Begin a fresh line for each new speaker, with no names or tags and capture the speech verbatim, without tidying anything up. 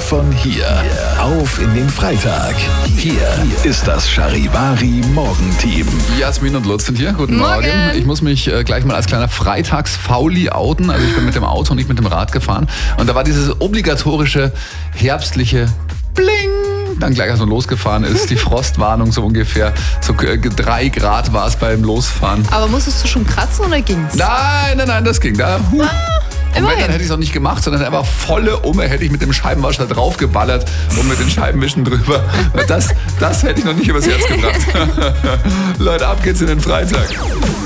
von hier. Auf in den Freitag. Hier ist das Charivari Morgenteam.
Jasmin und Lutz sind hier. Guten
Morgen.
Morgen. Ich muss mich äh, gleich mal als kleiner Freitagsfauli outen. Also ich bin mit dem Auto, nicht mit dem Rad gefahren. Und da war dieses obligatorische herbstliche Bling. Dann gleich, als man losgefahren ist, die Frostwarnung so ungefähr. So äh, drei Grad war es beim Losfahren.
Aber musstest du schon kratzen oder ging's?
Nein, nein, nein, das ging. Da, huh. Und wenn,
immerhin.
dann hätte ich es auch nicht gemacht, sondern einfach volle Umme hätte ich mit dem Scheibenwascher draufgeballert und mit den Scheibenwischen drüber. Das, das hätte ich noch nicht übers Herz gebracht. Leute, ab geht's in den Freitag.